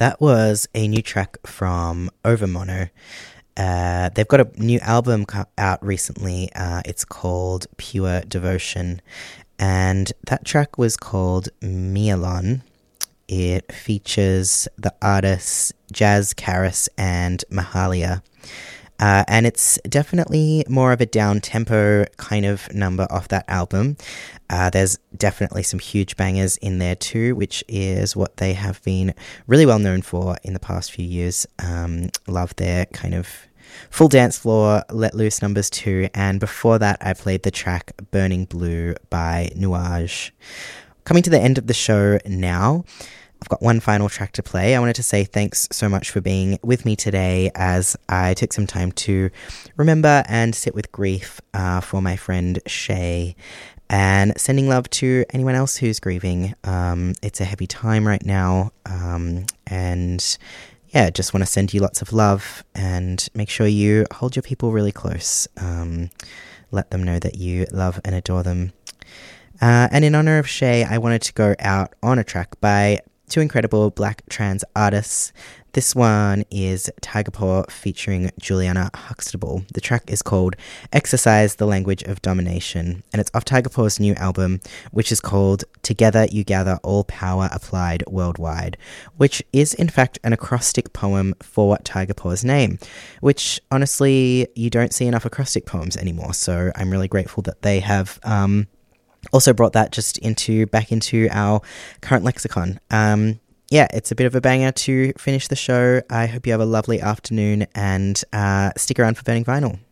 That was a new track from Overmono. They've got a new album out recently. It's called Pure Devotion. And that track was called Mialon. It features the artists Jazz Karis and Mahalia. And it's definitely more of a down-tempo kind of number off that album. There's definitely some huge bangers in there too, which is what they have been really well known for in the past few years. Love their kind of full dance floor, let loose numbers too. And before that, I played the track Burning Blue by Nuage. Coming to the end of the show now, I've got one final track to play. I wanted to say thanks so much for being with me today as I took some time to remember and sit with grief for my friend Shay, and sending love to anyone else who's grieving. It's a heavy time right now, and yeah, just want to send you lots of love and make sure you hold your people really close. Let them know that you love and adore them. And in honor of Shay, I wanted to go out on a track by two incredible black trans artists. This one is Tiger Paw featuring Juliana Huxtable. The track is called Exercise the Language of Domination, and it's off Tiger Paw's new album, which is called Together You Gather All Power Applied Worldwide, which is in fact an acrostic poem for Tiger Paw's name, which honestly you don't see enough acrostic poems anymore, so I'm really grateful that they have also brought that just back into our current lexicon. Yeah, it's a bit of a banger to finish the show. I hope you have a lovely afternoon, and stick around for Burning Vinyl.